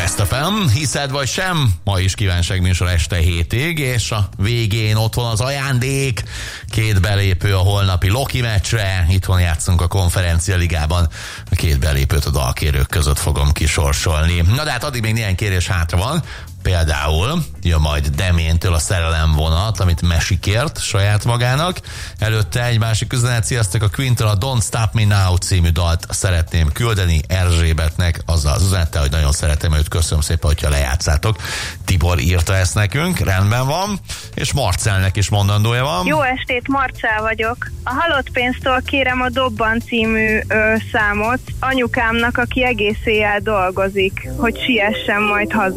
Best FM, hiszed vagy sem, ma is kívánságműsor este 7-ig, és a végén ott van az ajándék, 2 belépő a holnapi Loki meccsre, itthon játszunk a Konferencia Ligában, a 2 belépőt a dalkérők között fogom kisorsolni. Na de hát addig még néhány kérés hátra van, például jön majd Deméntől a Szerelem vonat, amit Mesi kért saját magának. Előtte egy másik üzenet, sziasztok, a Queen-től a Don't Stop Me Now című dalt szeretném küldeni Erzsébetnek, azzal az üzenettel, hogy nagyon szeretem őt, köszönöm szépen, hogyha lejátszátok. Tibor írta ezt nekünk, rendben van, és Marcelnek is mondandója van. Jó estét, Marcel vagyok. A Halott pénztől kérem a Dobban című számot anyukámnak, aki egész éjjel dolgozik, hogy siessen majd haza.